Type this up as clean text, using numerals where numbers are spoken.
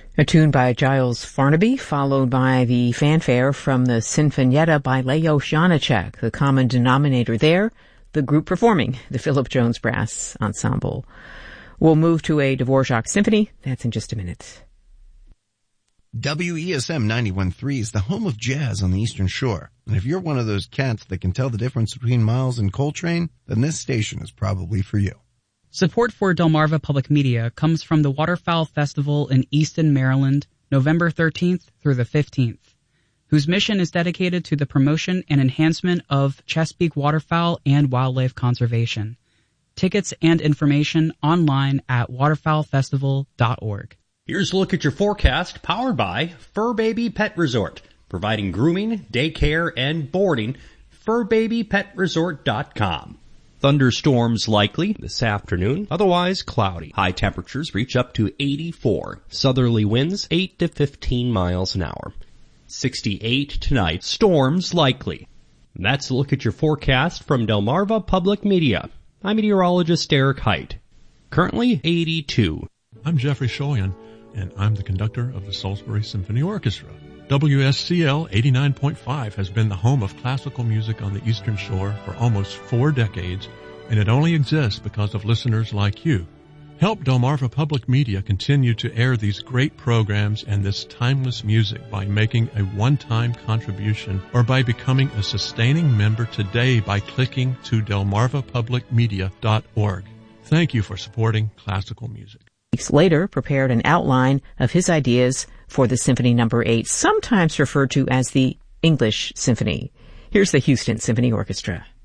A tune by Giles Farnaby, followed by the fanfare from the Sinfonietta by Leo Janáček. The common denominator there, the group performing, the Philip Jones Brass Ensemble. We'll move to a Dvorak symphony. That's in just a minute. WESM 91.3 is the home of jazz on the Eastern Shore. And if you're one of those cats that can tell the difference between Miles and Coltrane, then this station is probably for you. Support for Delmarva Public Media comes from the Waterfowl Festival in Easton, Maryland, November 13th through the 15th, whose mission is dedicated to the promotion and enhancement of Chesapeake waterfowl and wildlife conservation. Tickets and information online at waterfowlfestival.org. Here's a look at your forecast, powered by Fur Baby Pet Resort, providing grooming, daycare, and boarding. FurBabyPetResort.com. Thunderstorms likely this afternoon, otherwise cloudy. High temperatures reach up to 84. Southerly winds 8 to 15 miles an hour. 68 tonight. Storms likely. That's a look at your forecast from Delmarva Public Media. I'm meteorologist Eric Height. Currently 82. I'm Jeffrey Shoyan, and I'm the conductor of the Salisbury Symphony Orchestra. WSCL 89.5 has been the home of classical music on the Eastern Shore for almost 4 decades, and it only exists because of listeners like you. Help Delmarva Public Media continue to air these great programs and this timeless music by making a one-time contribution or by becoming a sustaining member today by clicking to delmarvapublicmedia.org. Thank you for supporting classical music. Weeks later, prepared an outline of his ideas for the Symphony No. 8, sometimes referred to as the English Symphony. Here's the Houston Symphony Orchestra.